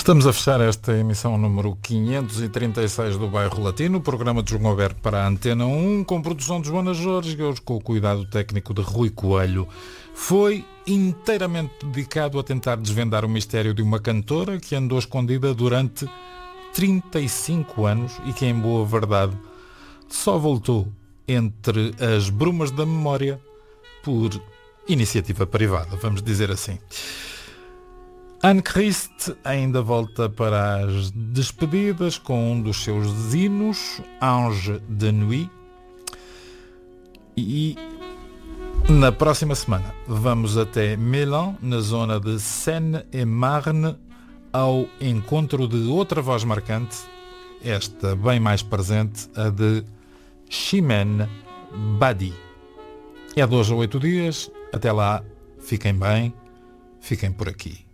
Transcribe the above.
Estamos a fechar esta emissão número 536 do Bairro Latino, programa de João Alberto para a Antena 1, com produção de Joana Jorge, hoje com o cuidado técnico de Rui Coelho. Foi inteiramente dedicado a tentar desvendar o mistério de uma cantora que andou escondida durante 35 anos e que, em boa verdade, só voltou entre as brumas da memória por iniciativa privada, vamos dizer assim. Anne Christ ainda volta para as despedidas com um dos seus hinos, Ange de Nuit. E na próxima semana vamos até Mélan, na zona de Seine-et-Marne, ao encontro de outra voz marcante, esta bem mais presente, a de Chimène Badi. É de 2 a 8 dias. Até lá, fiquem bem, fiquem por aqui.